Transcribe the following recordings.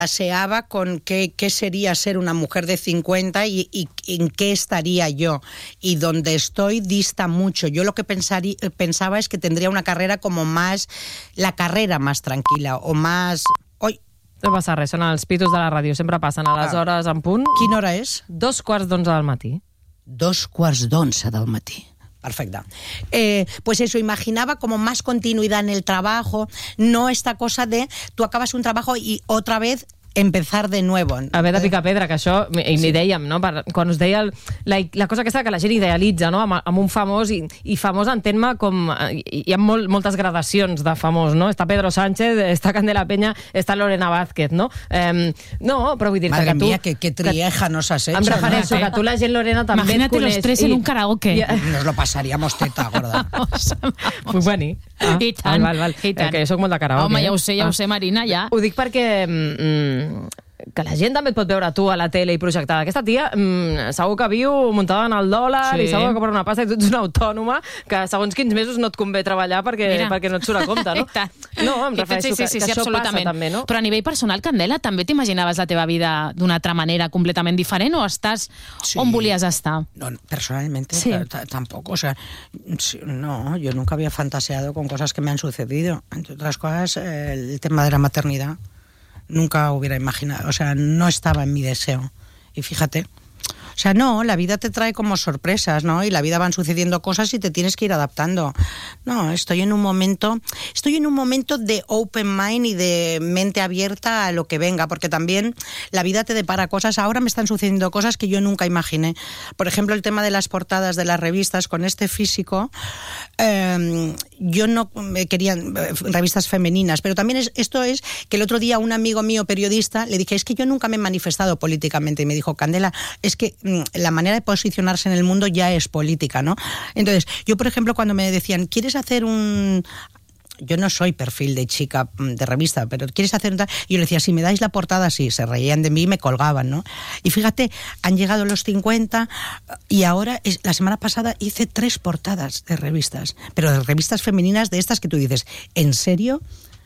Paseaba con qué sería ser una mujer de 50 y en qué estaría yo. Y donde estoy dista mucho. Yo lo que pensaba es que tendría una carrera como más... La carrera más tranquila o más... No passa res, són els pitos de la ràdio. Sempre passen a les hores en punt. Quina hora és? 2:15 del matí. 2:15 del matí. Perfecte. Pues eso, imaginaba como más continuidad en el trabajo, no esta cosa de tú acabas un trabajo y otra vez empezar de nuevo. Haver de picar pedra, que això, i n'hi dèiem, no? Quan us deia la cosa aquesta que la gent idealitza, no? Amb un famós, i famós entén-me com... Hi ha moltes gradacions de famós, no? Està Pedro Sánchez, està Candela Peña, està Lorena Vázquez, no? No, però vull dir que tu... Madre mía, qué trieja nos has hecho. Em refereixo que tu la gent, Lorena, també et coneix. Imagínate los tres en un karaoke. Nos lo pasaríamos teta, gorda. Puc venir? I tant. Val. Que jo soc molt de karaoke. Home, ja ho sé, Marina, ja. Ho dic perquè... que la gent també et pot veure tu a la tele i projectada. Aquesta tia segur que viu muntada en el dòlar i segur que compra una pasta i tu ets una autònoma que segons quins mesos no et convé treballar perquè no et surt a compte, no? No, em refereixo que això passa també, no? Però a nivell personal, Candela, també t'imaginaves la teva vida d'una altra manera completament diferent o estàs on volies estar? No, personalmente tampoco. O sea, no, yo nunca había fantaseado con cosas que me han sucedido. Entre otras cosas, el tema de la maternidad. Nunca hubiera imaginado, o sea, no estaba en mi deseo. Y fíjate, o sea, no, la vida te trae como sorpresas, ¿no? Y la vida van sucediendo cosas y te tienes que ir adaptando. No, estoy en un momento de open mind y de mente abierta a lo que venga, porque también la vida te depara cosas. Ahora me están sucediendo cosas que yo nunca imaginé. Por ejemplo, el tema de las portadas de las revistas con este físico. Yo no quería revistas femeninas, pero también esto es que el otro día un amigo mío periodista le dije, es que yo nunca me he manifestado políticamente, y me dijo, Candela, es que la manera de posicionarse en el mundo ya es política, ¿no? Entonces, yo por ejemplo cuando me decían, ¿quieres hacer un...? Yo no soy perfil de chica de revista, pero ¿quieres hacer un tal? Y yo le decía, si me dais la portada, sí, se reían de mí y me colgaban, ¿no? Y fíjate, han llegado los 50 y ahora, la semana pasada hice 3 portadas de revistas, pero de revistas femeninas de estas que tú dices, ¿en serio?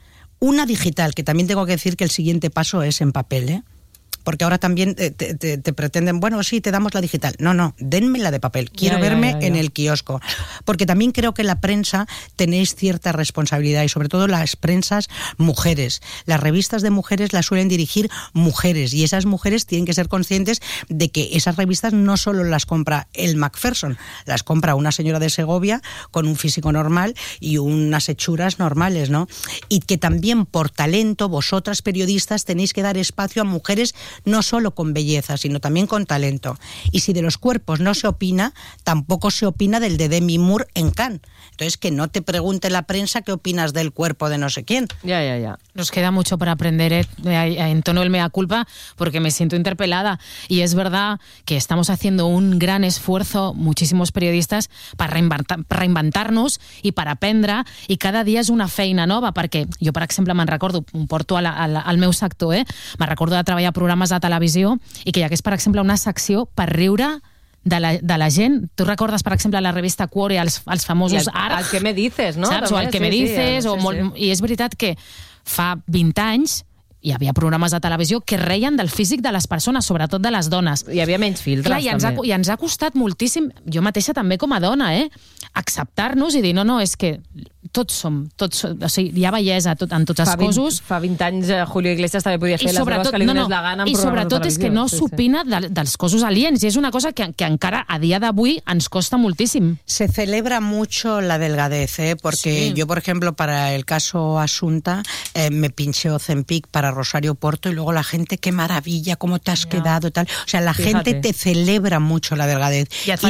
Una digital, que también tengo que decir que el siguiente paso es en papel, ¿eh? Porque ahora también te pretenden, bueno, sí, te damos la digital. No, denme la de papel. Quiero verme en el kiosco. Porque también creo que en la prensa tenéis cierta responsabilidad y sobre todo las prensas mujeres. Las revistas de mujeres las suelen dirigir mujeres y esas mujeres tienen que ser conscientes de que esas revistas no solo las compra el Macpherson, las compra una señora de Segovia con un físico normal y unas hechuras normales, ¿no? Y que también por talento vosotras periodistas tenéis que dar espacio a mujeres no solo con belleza, sino también con talento. Y si de los cuerpos no se opina, tampoco se opina del de Demi Moore en Cannes. Entonces, que no te pregunte la prensa qué opinas del cuerpo de no sé quién. Ya. Nos queda mucho por aprender, en tono el mea culpa, porque me siento interpelada. Y es verdad que estamos haciendo un gran esfuerzo, muchísimos periodistas, para reinventar-nos i per aprendre, i cada dia és una feina nova, perquè jo, per exemple, me'n recordo, em porto al meu sector, me'n recordo de treballar a programes de televisió i que hi hagués, per exemple, una secció per riure de la gent. Tu recordes, per exemple, la revista Quore, els famosos ARG? El que me dices, no? Saps? O el que me dices. I és veritat que fa 20 anys hi havia programes de televisió que reien del físic de les persones, sobretot de les dones. Hi havia menys filtres, també. I ens ha costat moltíssim, jo mateixa també com a dona, acceptar-nos i dir, no, és que tots som, o sigui, hi ha bellesa en tots els cossos. Fa 20 anys Julio Iglesias també podia fer les bromes que li donés la gana en i programes de sobretot televisió. És que no s'opina dels cossos aliens i és una cosa que encara a dia d'avui ens costa moltíssim. Se celebra mucho la delgadez, porque yo, por ejemplo, para el caso Asunta, me pinché Ozempic para Rosario Porto y luego la gente, qué maravilla, cómo te has quedado, tal. O sea, la gente te celebra mucho la delgadez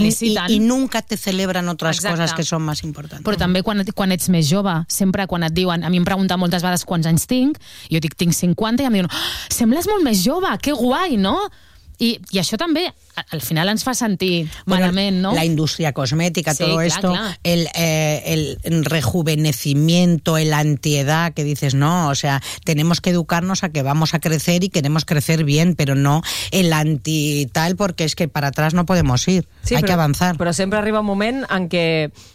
y nunca te celebran otras cosas que son más importantes. Però també quan ets més jove, sempre quan et diuen, a mi em pregunten moltes vegades quants anys tinc, tinc 50 i em diuen, sembles molt més jove, que guai, no? I això també al final ens fa sentir malament, ¿no? La industria cosmética, sí, todo esto, el rejuvenecimiento, el antiedad, que dices, no, o sea, tenemos que educarnos a que vamos a crecer y queremos crecer bien, pero no el anti-tal, porque es que para atrás no podemos ir, sí, hay que avanzar. Però sempre arriba un moment en què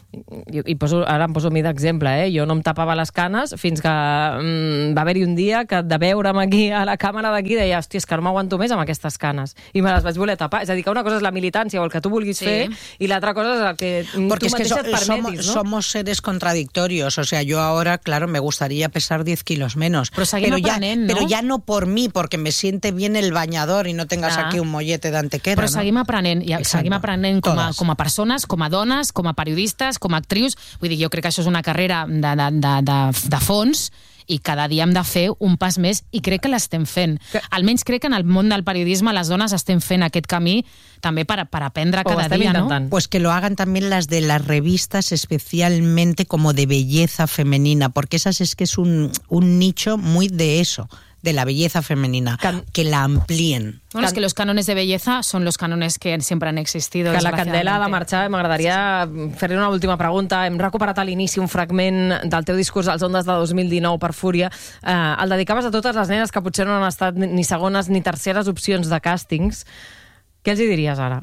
ara em poso a mi d'exemple, jo no em tapava les canes fins que va haver-hi un dia que de veure'm aquí a la càmera d'aquí deia, hòstia, és que no m'aguanto més amb aquestes canes i me les vaig voler tapar. És a dir, que una cosa és la militància o el que tu vulguis fer i l'altra cosa és el que porque tu mateixa et permetis, ¿no? Somos seres contradictorios, o sea, yo ahora, claro, me gustaría pesar 10 kilos menos, pero ya no por mí, porque me siente bien el bañador y no tengas aquí un mollete d'antequera. Però seguim aprenent com a persones, com a dones, com a periodistes, com a actrius. Vull dir, jo crec que això és una carrera de fons i cada dia hem de fer un pas més i crec que l'estem fent. Almenys crec que en el món del periodisme les dones estem fent aquest camí també per aprendre cada dia, ¿no? Pues que lo hagan también las de las revistas, especialmente como de belleza femenina, porque esas es que es un nicho muy de eso, de la belleza femenina, que la amplíen. Bueno, es que los cánones de belleza son los cánones que siempre han existido. Que la Candela ha de marxar, m'agradaria fer-li una última pregunta. Hem recuperat a l'inici un fragment del teu discurs als Ondes de 2019 per Fúria. El dedicaves a totes les nenes que potser no han estat ni segones ni terceres opcions de càstings. Què els hi diries ara?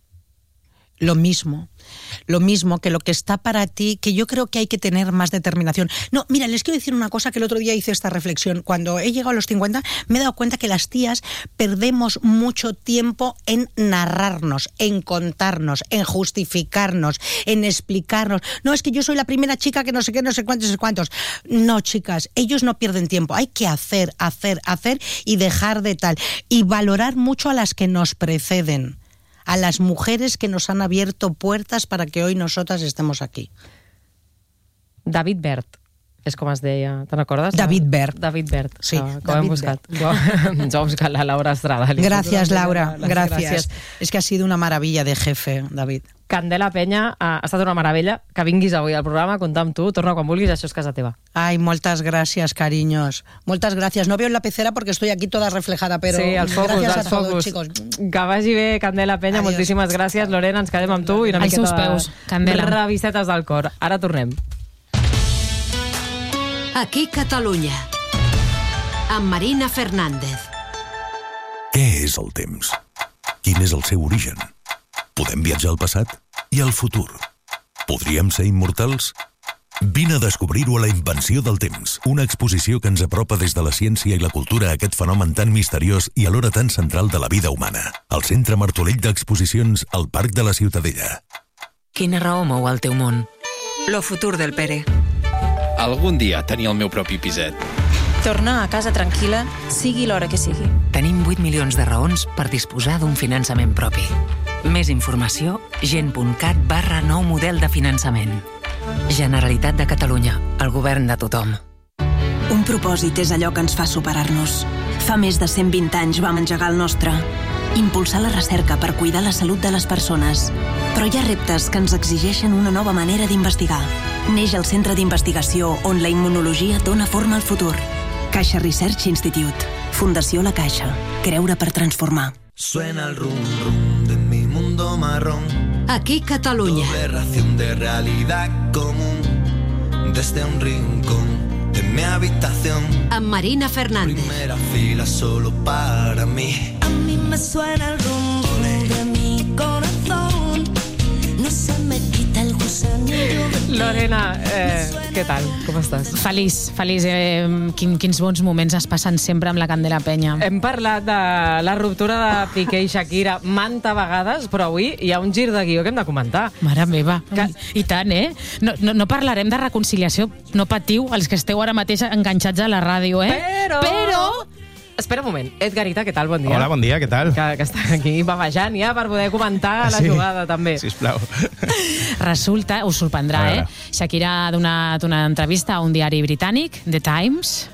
Lo mismo que lo que está para ti, que yo creo que hay que tener más determinación. No, mira, les quiero decir una cosa, que el otro día hice esta reflexión. Cuando he llegado a los 50 me he dado cuenta que las tías perdemos mucho tiempo en narrarnos, en contarnos, en justificarnos, en explicarnos. No, es que yo soy la primera chica que no sé qué, no sé cuántos. No, chicas, ellos no pierden tiempo. Hay que hacer y dejar de tal. Y valorar mucho a las que nos preceden, a las mujeres que nos han abierto puertas para que hoy nosotras estemos aquí. David Bert, és com es deia, te'n recordes? David Bert. David Bert, sí, com hem buscat. Ens ha buscat la Laura Estrada. Gracias, Laura, gracias. Es que ha sido una maravilla de jefe, David. Candela Peña, ha estat una meravella que vinguis avui al programa a contar amb tu. Torna quan vulguis, això és casa teva. Ay, moltes gràcies, cariños. Moltes gràcies. No veo en la pecera porque estoy aquí toda reflejada, pero sí, els focus, gràcies els a todos, focus. chicos. Que vagi bé, Candela Peña. Adiós. Moltíssimes gràcies. Lorena, ens quedem amb tu i una miqueta de revisetes del cor. Ara tornem. Aquí Catalunya, amb Marina Fernández. Què és el temps? Quin és el seu origen? Podem viatjar al passat i al futur? Podríem ser immortals? Vine a descobrir-ho a La invenció del temps, una exposició que ens apropa des de la ciència i la cultura a aquest fenomen tan misteriós i alhora tan central de la vida humana. Al Centre Martorell d'Exposicions, al Parc de la Ciutadella. Quina raó mou el teu món? Lo futur del Pere. Algun dia tenir el meu propi piset. Tornar a casa tranquil·la, sigui l'hora que sigui. Tenim 8 milions de raons per disposar d'un finançament propi. Més informació, gent.cat/nou model de finançament. Generalitat de Catalunya, el govern de tothom. Un propòsit és allò que ens fa superar-nos. Fa més de 120 anys vam engegar el nostre. Impulsar la recerca per cuidar la salut de les persones. Però hi ha reptes que ens exigeixen una nova manera d'investigar. Neix el Centre d'Investigació on la immunologia dona forma al futur. Caixa Research Institute. Fundació La Caixa. Creure per transformar. Suena el rum rum de mi mundo marrón. Aquí Catalunya. Doble ración de realidad común. Desde un rincón de mi habitación. Amb Marina Fernández. Primera fila solo para mí. A mí me suena el rum rum de mi corazón. No se me quita el gusanillo. Lorena, què tal? Com estàs? Feliç. Quins bons moments es passen sempre amb la Candela Peña. Hem parlat de la ruptura de Piqué i Shakira manta vegades, però avui hi ha un gir de guió que hem de comentar. Mare meva, i tant, eh? No parlarem de reconciliació, no patiu, els que esteu ara mateix enganxats a la ràdio, eh? Però... Espera un moment. Edgarita, què tal? Bon dia. Hola, bon dia, què tal? Que està aquí bavejant ja per poder comentar la jugada, també. Sisplau. Resulta, us sorprendrà, Shakira ha donat una entrevista a un diari britànic, The Times,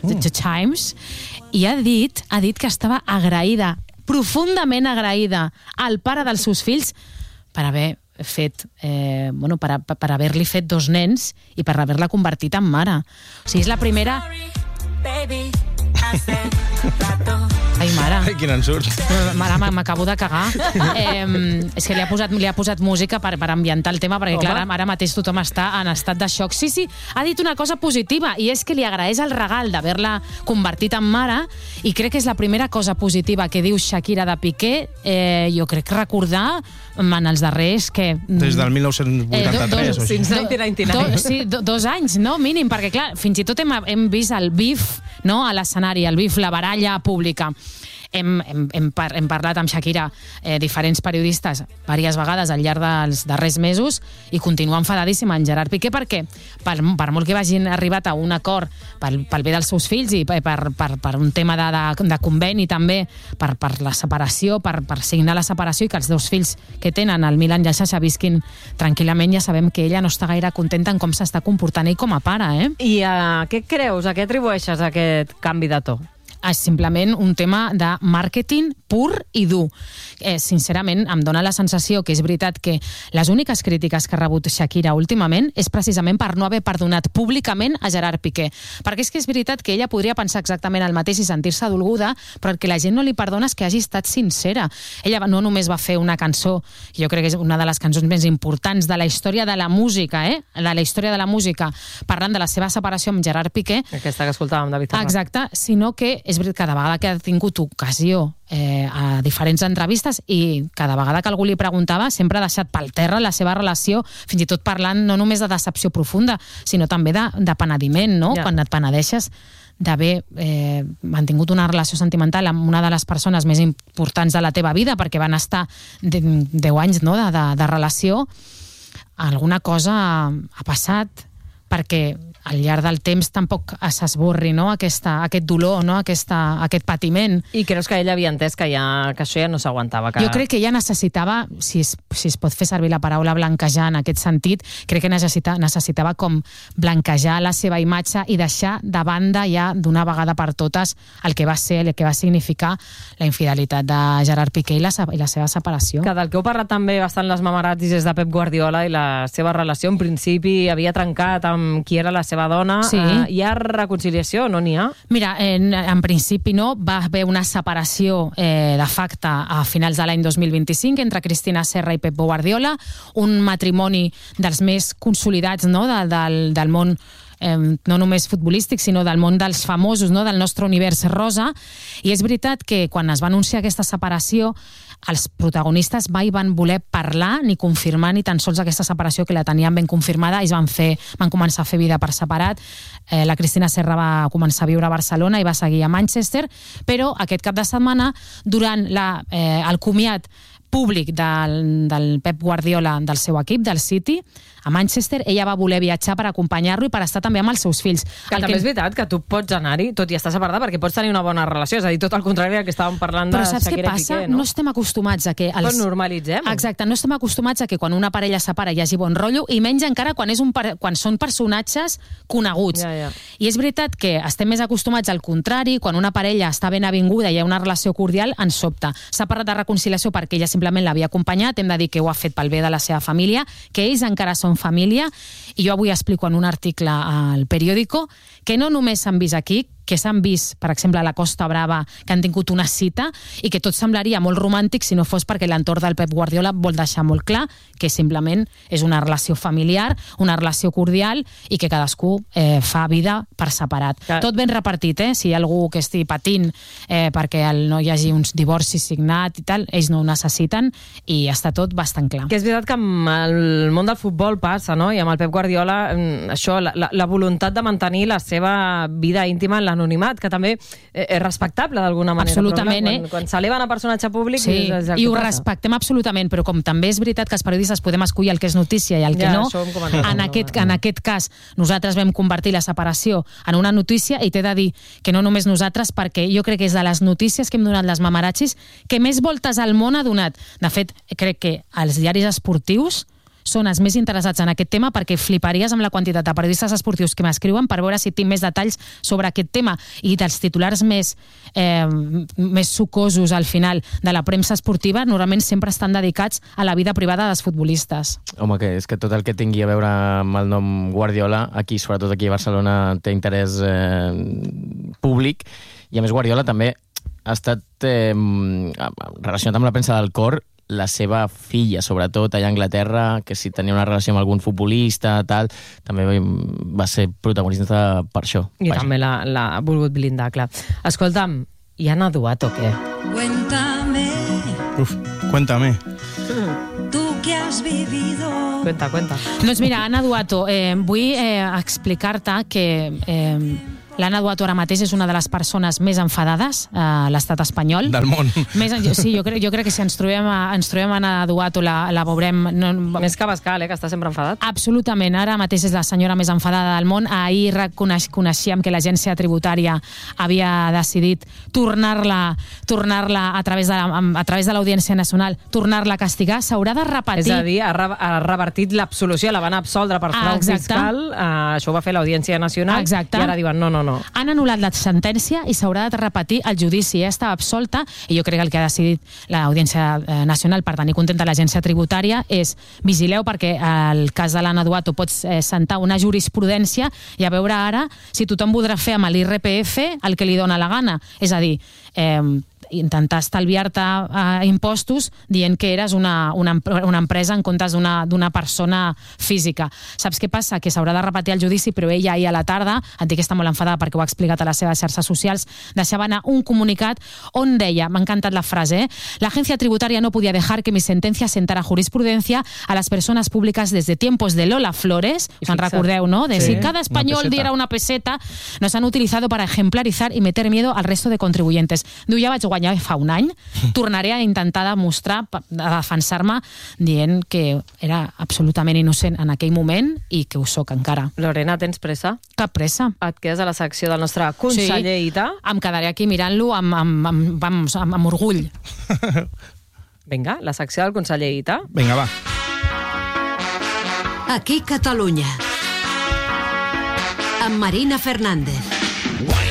i ha dit que estava agraïda, profundament agraïda, al pare dels seus fills per haver fet, per haver-li fet 2 nens i per haver-la convertit en mare. O sigui, és la primera... Ai, mare. quin en surt. Ara m'acabo de cagar. És que li ha posat música per ambientar el tema, perquè clar, ara mateix tothom està en estat de xoc. Sí, ha dit una cosa positiva, i és que li agraeix el regal d'haver-la convertit en mare, i crec que és la primera cosa positiva que diu Shakira de Piqué. Jo crec recordar en els darrers que... Des del 1983 o així. Since 1999. Sí, 2 anys, no? Mínim, perquè clar, fins i tot hem vist el bif, no?, a l'escenari, el bif, la baralla pública. Hem parlat amb Shakira, diferents periodistes, diverses vegades al llarg dels darrers mesos, i continua enfadadíssima en Gerard Piqué, perquè per molt que vagin arribat a un acord pel bé dels seus fills i per un tema de conveni també, per la separació, per signar la separació, i que els 2 fills que tenen, el Milan i el Sasha, visquin tranquil·lament, ja sabem que ella no està gaire contenta en com s'està comportant ell com a pare. I què creus? A què atribueixes aquest canvi de to? És simplement un tema de màrqueting pur i dur. Sincerament, em dóna la sensació que és veritat que les úniques crítiques que ha rebut Shakira últimament és precisament per no haver perdonat públicament a Gerard Piqué. Perquè és que és veritat que ella podria pensar exactament el mateix i sentir-se dolguda, però el que la gent no li perdona és que hagi estat sincera. Ella no només va fer una cançó, jo crec que és una de les cançons més importants de la història de la música, de la història de la música, parlant de la seva separació amb Gerard Piqué. Aquesta que escoltàvem, David Ferrer. Exacte, sinó que és veritat, cada vegada que ha tingut ocasió a diferents entrevistes, i cada vegada que algú li preguntava, sempre ha deixat pel terra la seva relació, fins i tot parlant no només de decepció profunda, sinó també de penediment, no? Quan et penedeixes d'haver mantingut una relació sentimental amb una de les persones més importants de la teva vida, perquè van estar 10 anys, no?, de relació. Alguna cosa ha passat, perquè al llarg del temps tampoc s'esborri, no?, aquest dolor, no?, aquest patiment. I creus que ella havia entès que això ja no s'aguantava? Jo crec que ella necessitava, si es pot fer servir la paraula blanquejar en aquest sentit, crec que necessitava com blanquejar la seva imatge i deixar de banda ja d'una vegada per totes el que va ser, el que va significar la infidelitat de Gerard Piqué i la seva separació. Que del que heu parlat també bastant les mamaratis és de Pep Guardiola i la seva relació. En principi havia trencat amb qui era la seva dona. Sí. Hi ha reconciliació, no n'hi ha? Mira, en principi no. Va haver una separació de facte a finals de l'any 2025 entre Cristina Serra i Pep Guardiola, un matrimoni dels més consolidats, no?, del món, no només futbolístic, sinó del món dels famosos, no?, del nostre univers rosa. I és veritat que quan es va anunciar aquesta separació, els protagonistes mai van voler parlar ni confirmar ni tan sols aquesta separació, que la tenien ben confirmada, i van començar a fer vida per separat. La Cristina Serra va començar a viure a Barcelona i va seguir a Manchester, però aquest cap de setmana, durant el comiat públic del Pep Guardiola, del seu equip, del City, a Manchester, ella va voler viatjar per acompanyar-lo i per estar també amb els seus fills. Que també és veritat que tu pots anar-hi, tot i estar separada, perquè pots tenir una bona relació, és a dir, tot el contrari que estàvem parlant de Shakira i Piqué. Però saps què passa? No estem acostumats a que... Però normalitzem. Exacte, no estem acostumats a que quan una parella separa hi hagi bon rotllo, i menys encara quan són personatges coneguts. Ja. I és veritat que estem més acostumats al contrari, quan una parella està ben avinguda i hi ha una relació cordial, ens sobta. S'ha parlat de reconciliació perquè ella simplement l'havia acompanyat, hem de dir que ho ha fet pel bé de la seva família, que ells encara són família, i jo avui explico en un article al Periódico que no només s'han vist aquí, que s'han vist, per exemple, a la Costa Brava, que han tingut una cita, i que tot semblaria molt romàntic si no fos perquè l'entorn del Pep Guardiola vol deixar molt clar que simplement és una relació familiar, una relació cordial, i que cadascú fa vida per separat. Tot ben repartit, si hi ha algú que estigui patint perquè no hi hagi uns divorcis signat i tal, ells no ho necessiten, i està tot bastant clar. Que és veritat que amb el món del futbol passa, no?, i amb el Pep Guardiola, això, la voluntat de mantenir la seva vida íntima en l'anonimat, que també és respectable d'alguna manera. Absolutament, però, quan s'eleva a personatge públic... Sí, i ho respectem absolutament, però com també és veritat que els periodistes podem escollir el que és notícia i el que no, en aquest cas nosaltres vam convertir la separació en una notícia, i t'he de dir que no només nosaltres, perquè jo crec que és de les notícies que hem donat les mamarachis que més voltes al món ha donat. De fet, crec que els diaris esportius són els més interessats en aquest tema, perquè fliparies amb la quantitat de periodistes esportius que m'escriuen per veure si tinc més detalls sobre aquest tema, i dels titulars més sucosos al final de la premsa esportiva normalment sempre estan dedicats a la vida privada dels futbolistes. Home, que és que tot el que tingui a veure amb el nom Guardiola, aquí, sobretot aquí a Barcelona, té interès públic, i a més Guardiola també ha estat relacionat amb la premsa del cor la seva filla, sobretot allà a Anglaterra, que si tenia una relació amb algun futbolista, tal, també va ser protagonista per això. I també l'ha volgut blindar, clar. Escolta'm, i Ana Duato, què? Cuéntame. Tú que has vivido. Cuenta. Doncs mira, Ana Duato, vull explicar-te que l'Anna Duato ara mateix és una de les persones més enfadades a l'estat espanyol. Del món. Sí, jo crec que si ens trobem Anna Duato la veurem... Més que Bascal, que està sempre enfadat. Absolutament, ara mateix és la senyora més enfadada del món. Ahir coneixíem que l'agència tributària havia decidit tornar-la a través de l'Audiència Nacional, tornar-la a castigar. S'haurà de repetir... És a dir, ha revertit l'absolució, la van absoldre per frau fiscal, això ho va fer l'Audiència Nacional, i ara diuen no. Han anul·lat la sentència i s'haurà de repetir el judici. Ja està absolta i jo crec que el que ha decidit l'Audiència Nacional per tenir contenta l'agència tributària és vigileu perquè el cas de l'Anna Duato pot sentar una jurisprudència i a veure ara si tothom voldrà fer amb l'IRPF el que li dóna la gana. És a dir, intentar estalviar-te impostos dient que eres una empresa en comptes d'una persona física. Saps què passa? Que s'haurà de repetir el judici, però ella ahir a la tarda, et dic que està molt enfadada perquè ho ha explicat a les seves xarxes socials, deixava anar un comunicat on deia, m'ha encantat la frase, la agencia tributaria no podía dejar que mi sentencia sentara jurisprudencia a las personas públicas desde tiempos de Lola Flores, us en recordeu, no? De si cada español diera una peseta, nos han utilizado para ejemplarizar y meter miedo al resto de contribuyentes. Diu, ja vaig guanyar fa un any, tornaré a intentar demostrar, a defensar-me dient que era absolutament innocent en aquell moment i que ho soc encara. Lorena, tens pressa? Cap pressa. Et quedes a la secció del nostre conseller Ita? Em quedaré aquí mirant-lo amb orgull. Vinga, la secció del conseller Ita. Vinga, va. Aquí Catalunya. Amb Marina Fernández.